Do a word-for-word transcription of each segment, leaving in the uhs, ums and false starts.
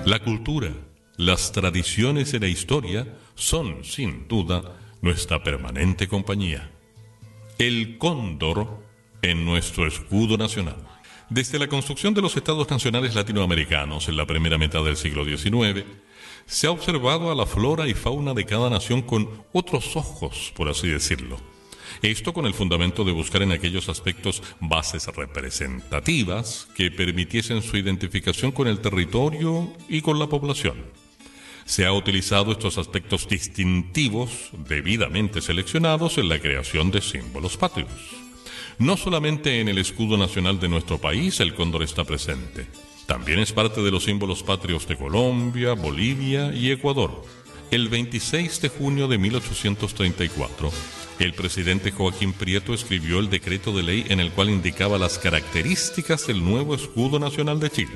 La cultura, las tradiciones y la historia son, sin duda, nuestra permanente compañía. El cóndor en nuestro escudo nacional. Desde la construcción de los estados nacionales latinoamericanos en la primera mitad del siglo diecinueve, se ha observado a la flora y fauna de cada nación con otros ojos, por así decirlo. Esto con el fundamento de buscar en aquellos aspectos bases representativas que permitiesen su identificación con el territorio y con la población. Se ha utilizado estos aspectos distintivos debidamente seleccionados en la creación de símbolos patrios. No solamente en el escudo nacional de nuestro país el cóndor está presente, también es parte de los símbolos patrios de Colombia, Bolivia y Ecuador. El veintiséis de junio de mil ochocientos treinta y cuatro, el presidente Joaquín Prieto escribió el decreto de ley en el cual indicaba las características del nuevo escudo nacional de Chile.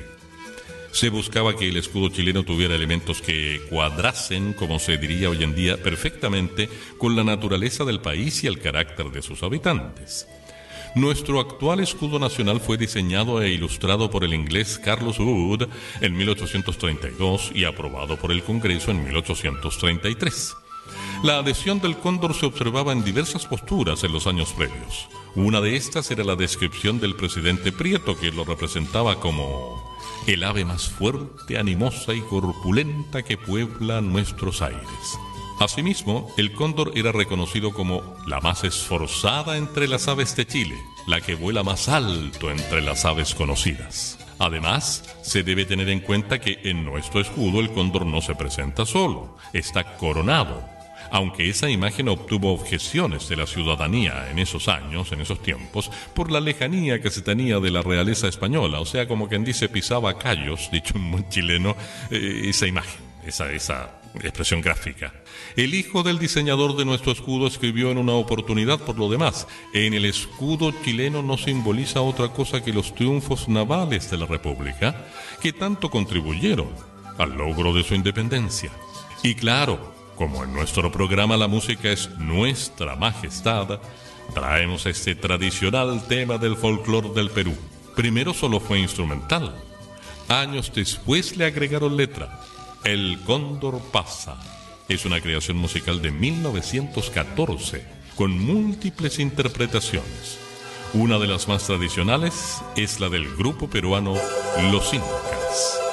Se buscaba que el escudo chileno tuviera elementos que cuadrasen, como se diría hoy en día, perfectamente con la naturaleza del país y el carácter de sus habitantes. Nuestro actual escudo nacional fue diseñado e ilustrado por el inglés Carlos Wood en mil ochocientos treinta y dos y aprobado por el Congreso en mil ochocientos treinta y tres. La adhesión del cóndor se observaba en diversas posturas en los años previos. Una de estas era la descripción del presidente Prieto, que lo representaba como el ave más fuerte, animosa y corpulenta que puebla nuestros aires. Asimismo, el cóndor era reconocido como la más esforzada entre las aves de Chile, la que vuela más alto entre las aves conocidas. Además, se debe tener en cuenta que en nuestro escudo el cóndor no se presenta solo, está coronado. Aunque esa imagen obtuvo objeciones de la ciudadanía en esos años, en esos tiempos, por la lejanía que se tenía de la realeza española, o sea, como quien dice pisaba callos, dicho en buen chileno, eh, esa imagen, esa, esa expresión gráfica. El hijo del diseñador de nuestro escudo escribió en una oportunidad, por lo demás, en el escudo chileno no simboliza otra cosa que los triunfos navales de la República, que tanto contribuyeron al logro de su independencia. Y claro, como en nuestro programa la música es nuestra majestad, traemos este tradicional tema del folclore del Perú. Primero solo fue instrumental. Años después le agregaron letra. El cóndor pasa. Es una creación musical de mil novecientos catorce, con múltiples interpretaciones. Una de las más tradicionales es la del grupo peruano Los Incas.